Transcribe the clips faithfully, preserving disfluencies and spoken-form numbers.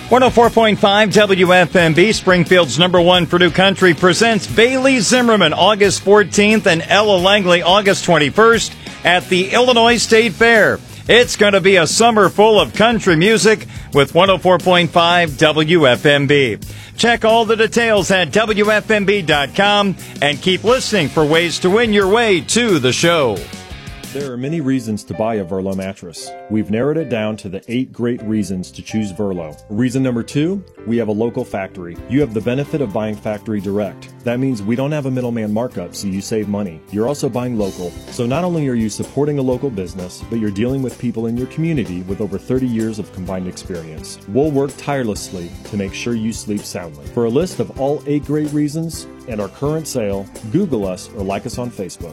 one oh four point five W F M B, Springfield's number one for new country, presents Bailey Zimmerman August fourteenth and Ella Langley August twenty-first at the Illinois State Fair. It's going to be a summer full of country music with one oh four point five W F M B. Check all the details at W F M B dot com and keep listening for ways to win your way to the show. There are many reasons to buy a Verlo mattress. We've narrowed it down to the eight great reasons to choose Verlo. Reason number two, we have a local factory. You have the benefit of buying factory direct. That means we don't have a middleman markup, so you save money. You're also buying local. So not only are you supporting a local business, but you're dealing with people in your community with over thirty years of combined experience. We'll work tirelessly to make sure you sleep soundly. For a list of all eight great reasons and our current sale, Google us or like us on Facebook.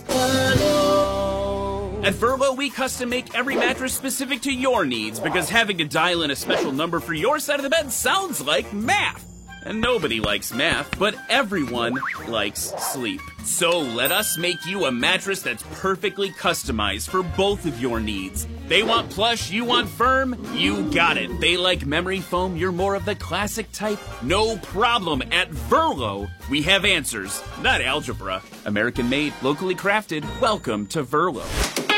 At Verlo, we custom make every mattress specific to your needs because having to dial in a special number for your side of the bed sounds like math. And nobody likes math, but everyone likes sleep. So let us make you a mattress that's perfectly customized for both of your needs. They want plush, you want firm, you got it. They like memory foam, you're more of the classic type. No problem. At Verlo, we have answers, not algebra. American made, locally crafted. Welcome to Verlo.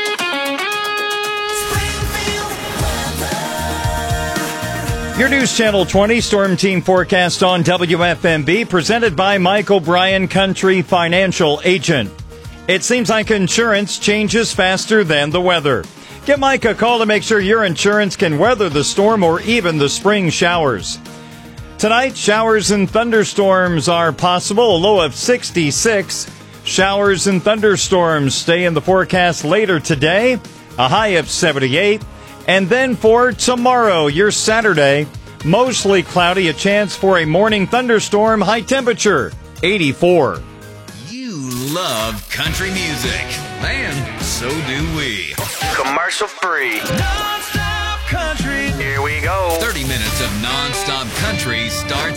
Your News Channel twenty Storm Team forecast on W F M B, presented by Mike O'Brien Country Financial Agent. It seems like insurance changes faster than the weather. Give Mike a call to make sure your insurance can weather the storm or even the spring showers. Tonight, showers and thunderstorms are possible, a low of sixty-six. Showers and thunderstorms stay in the forecast later today, a high of seventy-eight. And then for tomorrow, your Saturday, mostly cloudy, a chance for a morning thunderstorm, high temperature, eighty-four. You love country music. Man, so do we. Commercial free. Non-stop country. Here we go. thirty minutes of non-stop country starts